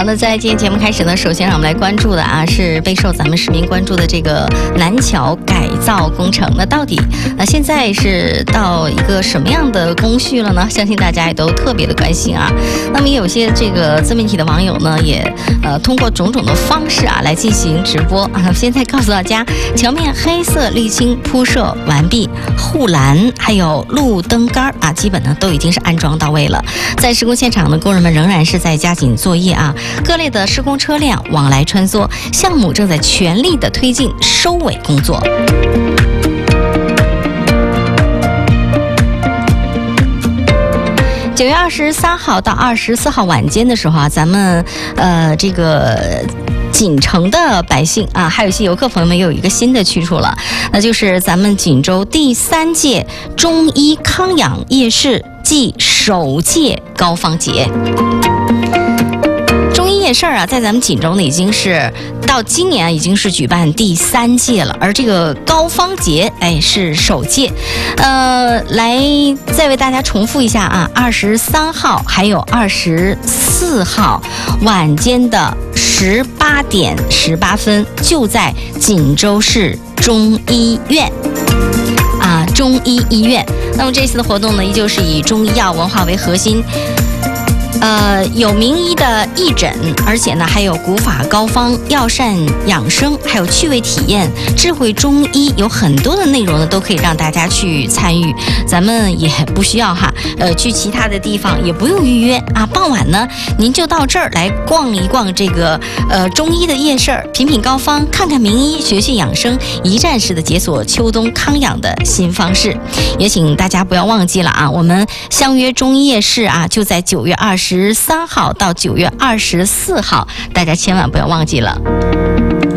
好的，在今天节目开始呢，首先让我们来关注的是备受咱们市民关注的这个南桥改造工程。那到底现在是到一个什么样的工序了呢？相信大家也都特别的关心啊。那么也有些这个自媒体的网友呢，也通过种种的方式来进行直播啊。现在告诉大家，桥面黑色沥青铺设完毕，护栏还有路灯杆基本呢都已经是安装到位了。在施工现场呢，工人们仍然是在加紧作业各类的施工车辆往来穿梭，项目正在全力的推进收尾工作。9月23号到24号晚间的时候咱们这个锦城的百姓还有一些游客朋友们又有一个新的去处了，那就是咱们锦州第3届中医康养夜市暨首届高方节。中医夜市在咱们锦州呢，已经是到今年已经是举办第3届了，而这个高方节是首届。来再为大家重复一下23号还有24号晚间的18点18分，就在锦州市中医院。中医医院。那么这次的活动呢，依旧是以中医药文化为核心。有名医的义诊，而且呢还有古法高方、药膳养生，还有趣味体验、智慧中医，有很多的内容呢都可以让大家去参与。咱们也不需要去其他的地方，也不用预约傍晚呢您就到这儿来逛一逛这个中医的夜市，品品高方，看看名医，学学养生，一站式的解锁秋冬康养的新方式。也请大家不要忘记了我们相约中医夜市就在9月23号到9月24号，大家千万不要忘记了。